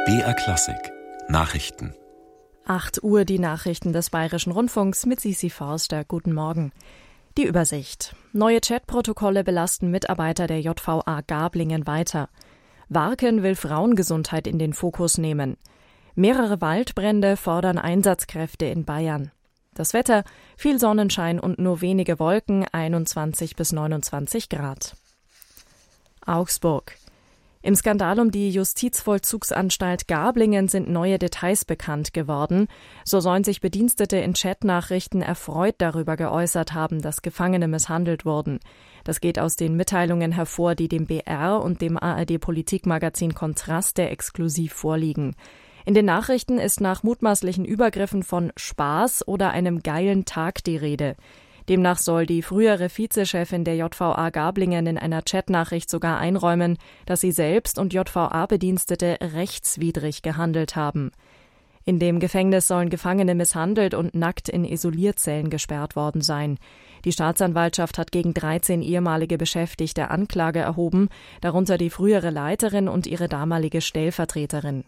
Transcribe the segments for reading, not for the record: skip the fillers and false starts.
BR Klassik Nachrichten. 8 Uhr die Nachrichten des Bayerischen Rundfunks mit Sisi Forster. Guten Morgen. Die Übersicht. Neue Chatprotokolle belasten Mitarbeiter der JVA Gablingen weiter. Warken will Frauengesundheit in den Fokus nehmen. Mehrere Waldbrände fordern Einsatzkräfte in Bayern. Das Wetter: viel Sonnenschein und nur wenige Wolken, 21 bis 29 Grad. Augsburg. Im Skandal um die Justizvollzugsanstalt Gablingen sind neue Details bekannt geworden. So sollen sich Bedienstete in Chatnachrichten erfreut darüber geäußert haben, dass Gefangene misshandelt wurden. Das geht aus den Mitteilungen hervor, die dem BR und dem ARD-Politikmagazin Kontraste exklusiv vorliegen. In den Nachrichten ist nach mutmaßlichen Übergriffen von Spaß oder einem geilen Tag die Rede. Demnach soll die frühere Vizechefin der JVA Gablingen in einer Chatnachricht sogar einräumen, dass sie selbst und JVA-Bedienstete rechtswidrig gehandelt haben. In dem Gefängnis sollen Gefangene misshandelt und nackt in Isolierzellen gesperrt worden sein. Die Staatsanwaltschaft hat gegen 13 ehemalige Beschäftigte Anklage erhoben, darunter die frühere Leiterin und ihre damalige Stellvertreterin.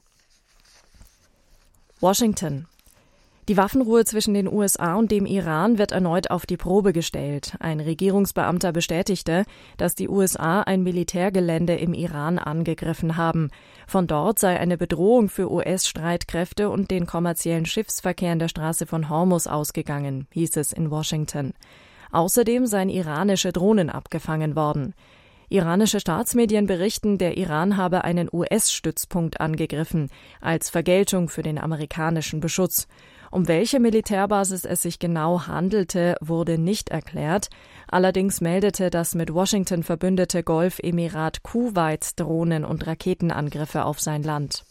Washington. Die Waffenruhe zwischen den USA und dem Iran wird erneut auf die Probe gestellt. Ein Regierungsbeamter bestätigte, dass die USA ein Militärgelände im Iran angegriffen haben. Von dort sei eine Bedrohung für US-Streitkräfte und den kommerziellen Schiffsverkehr in der Straße von Hormuz ausgegangen, hieß es in Washington. Außerdem seien iranische Drohnen abgefangen worden. Iranische Staatsmedien berichten, der Iran habe einen US-Stützpunkt angegriffen, als Vergeltung für den amerikanischen Beschutz. Um welche Militärbasis es sich genau handelte, wurde nicht erklärt. Allerdings meldete das mit Washington verbündete Golfemirat Kuwait Drohnen- und Raketenangriffe auf sein Land.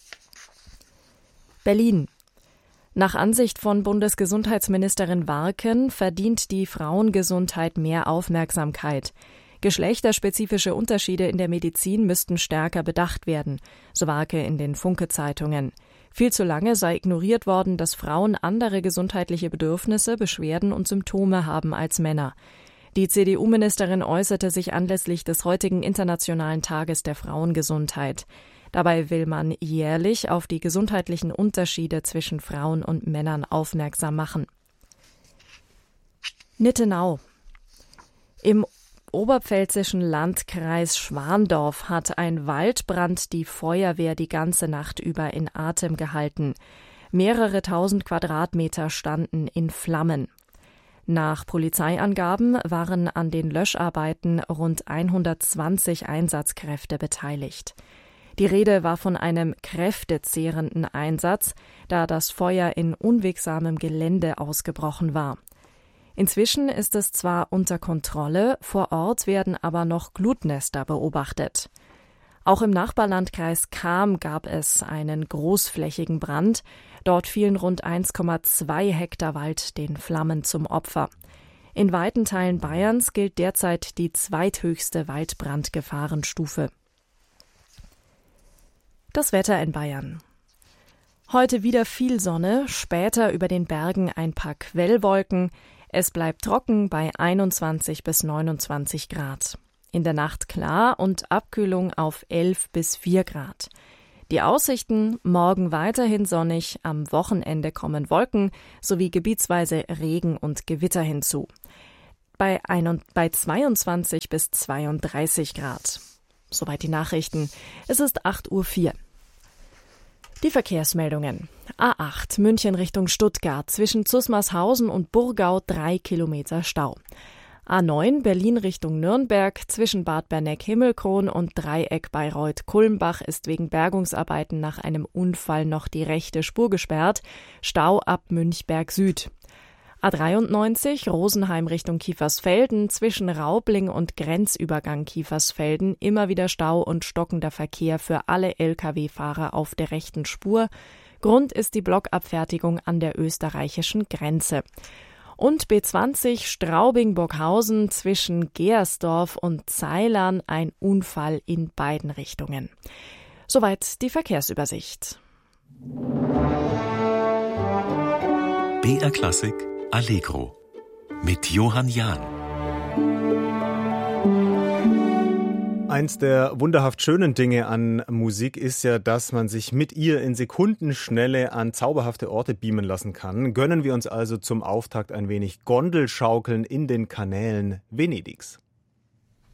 Berlin. Nach Ansicht von Bundesgesundheitsministerin Warken verdient die Frauengesundheit mehr Aufmerksamkeit. Geschlechterspezifische Unterschiede in der Medizin müssten stärker bedacht werden, so Warke in den Funke-Zeitungen. Viel zu lange sei ignoriert worden, dass Frauen andere gesundheitliche Bedürfnisse, Beschwerden und Symptome haben als Männer. Die CDU-Ministerin äußerte sich anlässlich des heutigen Internationalen Tages der Frauengesundheit. Dabei will man jährlich auf die gesundheitlichen Unterschiede zwischen Frauen und Männern aufmerksam machen. Nittenau. Im oberpfälzischen Landkreis Schwandorf hat ein Waldbrand die Feuerwehr die ganze Nacht über in Atem gehalten. Mehrere tausend Quadratmeter standen in Flammen. Nach Polizeiangaben waren an den Löscharbeiten rund 120 Einsatzkräfte beteiligt. Die Rede war von einem kräftezehrenden Einsatz, da das Feuer in unwegsamem Gelände ausgebrochen war. Inzwischen ist es zwar unter Kontrolle, vor Ort werden aber noch Glutnester beobachtet. Auch im Nachbarlandkreis Cham gab es einen großflächigen Brand. Dort fielen rund 1,2 Hektar Wald den Flammen zum Opfer. In weiten Teilen Bayerns gilt derzeit die zweithöchste Waldbrandgefahrenstufe. Das Wetter in Bayern. Heute wieder viel Sonne, später über den Bergen ein paar Quellwolken. Es bleibt trocken bei 21 bis 29 Grad. In der Nacht klar und Abkühlung auf 11 bis 4 Grad. Die Aussichten: morgen weiterhin sonnig, am Wochenende kommen Wolken sowie gebietsweise Regen und Gewitter hinzu. Bei 22 bis 32 Grad. Soweit die Nachrichten. Es ist 8:04 Uhr. Die Verkehrsmeldungen. A8 München Richtung Stuttgart, zwischen Zusmarshausen und Burgau 3 Kilometer Stau. A9 Berlin Richtung Nürnberg, zwischen Bad Berneck-Himmelkron und Dreieck Bayreuth-Kulmbach ist wegen Bergungsarbeiten nach einem Unfall noch die rechte Spur gesperrt. Stau ab Münchberg Süd. A93 Rosenheim Richtung Kiefersfelden, zwischen Raubling und Grenzübergang Kiefersfelden immer wieder Stau und stockender Verkehr für alle Lkw-Fahrer auf der rechten Spur. Grund ist die Blockabfertigung an der österreichischen Grenze. Und B20 Straubing-Burghausen, zwischen Geersdorf und Zeilern ein Unfall in beiden Richtungen. Soweit die Verkehrsübersicht. BR Klassik Allegro mit Johann Jahn. Eins der wunderhaft schönen Dinge an Musik ist ja, dass man sich mit ihr in Sekundenschnelle an zauberhafte Orte beamen lassen kann. Gönnen wir uns also zum Auftakt ein wenig Gondelschaukeln in den Kanälen Venedigs.